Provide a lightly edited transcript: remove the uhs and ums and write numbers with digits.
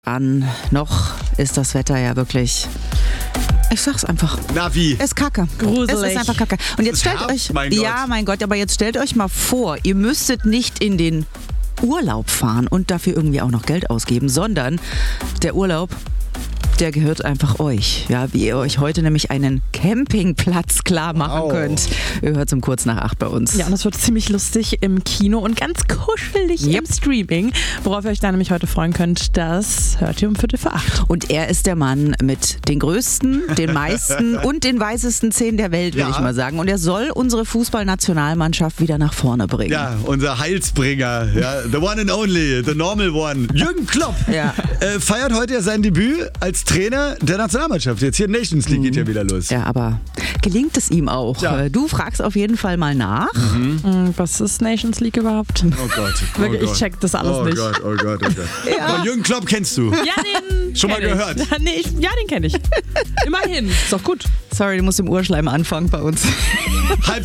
an. Noch ist das Wetter ja wirklich... Ich sag's einfach. Na wie? Es ist Kacke. Gruselig. Es ist einfach Kacke. Und jetzt stellt Herbst, euch... mein Gott. Ja, mein Gott, aber jetzt stellt euch mal vor, ihr müsstet nicht in den Urlaub fahren und dafür irgendwie auch noch Geld ausgeben, sondern der Urlaub, der gehört einfach euch. Ja, wie ihr euch heute nämlich einen Campingplatz klar machen könnt. Ihr hört um kurz nach 8 bei uns. Ja, und es wird ziemlich lustig im Kino und ganz kuschelig im Streaming. Worauf ihr euch da nämlich heute freuen könnt, das hört ihr um 7:45. Und er ist der Mann mit den größten, den meisten und den weißesten Zähnen der Welt, würde Ja. ich mal sagen. Und er soll unsere Fußballnationalmannschaft wieder nach vorne bringen. Ja, unser Heilsbringer, ja, the one and only, the normal one. Jürgen Klopp Ja. feiert heute ja sein Debüt als Trainer der Nationalmannschaft. Jetzt hier Nations League geht ja wieder los. Ja, aber gelingt es ihm auch? Ja. Du fragst auf jeden Fall mal nach. Was ist Nations League überhaupt? Oh Gott. Oh Wirklich, ich Gott. check das alles oh nicht. Gott, oh Gott, oh Gott. Aber Jürgen Klopp kennst du. Ja, den Schon mal kenn ich. gehört? Nee, den kenne ich. Immerhin. Ist doch gut. Sorry, du musst im Urschleim anfangen bei uns. Halb